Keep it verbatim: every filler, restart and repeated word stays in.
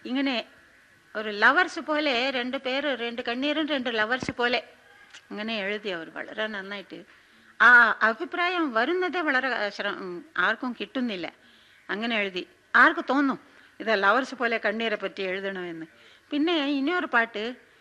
ഇങ്ങനെ ഒരു ലവേഴ്സ് പോലെ രണ്ട് പേര്, രണ്ട് കണ്ണീരും രണ്ട് ലവേഴ്സ് പോലെ അങ്ങനെ എഴുതി അവർ വളരെ നന്നായിട്ട്. ആ അഭിപ്രായം വരുന്നതേ വളരെ ആർക്കും കിട്ടുന്നില്ല. അങ്ങനെ എഴുതി ആർക്ക് തോന്നും ഇത് ലവേഴ്സ് പോലെ കണ്ണീരെ പറ്റി എഴുതണമെന്ന്. പിന്നെ ഇനിയൊരു പാട്ട്